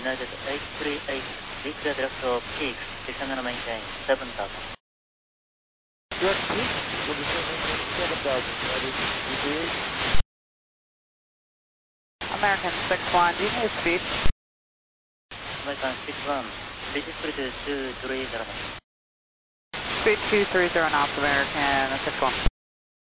United 838, reach the direct of peaks, descend and maintain 7,000. Direct peak, will descend and maintain 7,000, United 838. American 61, do you need speed? American 61, reach speed 230 knots. Speed 230 knots, American 61.